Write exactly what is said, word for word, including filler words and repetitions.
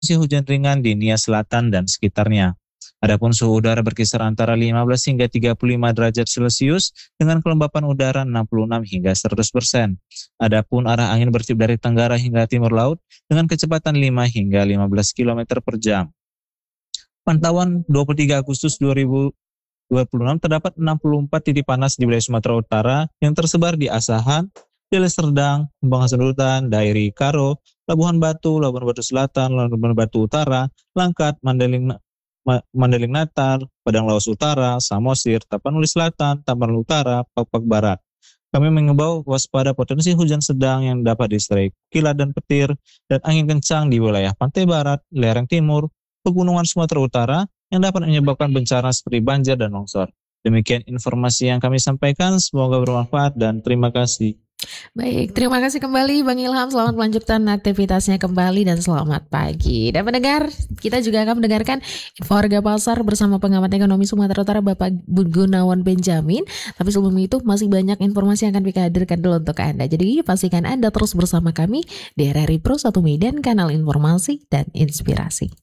hujan ringan di Nia Selatan dan sekitarnya. Adapun suhu udara berkisar antara lima belas hingga tiga puluh lima derajat Celcius dengan kelembapan udara enam puluh enam hingga seratus persen. Adapun arah angin bertiup dari tenggara hingga timur laut dengan kecepatan lima hingga lima belas kilometer per jam. Pantauan dua puluh tiga Agustus dua ribu dua puluh enam terdapat enam puluh empat titik panas di wilayah Sumatera Utara yang tersebar di Asahan, Deli Serdang, Kembang Hasanutan, Dairi Karo, Labuhan Batu, Labuhan Batu Selatan, Labuhan Batu Utara, Langkat, Mandeling Mandeling Natal, Padang Lawas Utara, Samosir, Tapanuli Selatan, Tapanuli Utara, Pakpak Barat. Kami mengimbau waspada potensi hujan sedang yang dapat disertai kilat dan petir dan angin kencang di wilayah pantai barat, lereng timur, pegunungan Sumatera Utara yang dapat menyebabkan bencana seperti banjir dan longsor. Demikian informasi yang kami sampaikan, semoga bermanfaat dan terima kasih. Baik, terima kasih kembali Bang Ilham. Selamat melanjutkan aktivitasnya kembali dan selamat pagi. Dan pendengar, kita juga akan mendengarkan info harga pasar bersama pengamat ekonomi Sumatera Utara Bapak Gunawan Benjamin. Tapi sebelum itu masih banyak informasi yang akan kita hadirkan dulu untuk Anda. Jadi pastikan Anda terus bersama kami di R R I Pro satu Medan, kanal informasi dan inspirasi.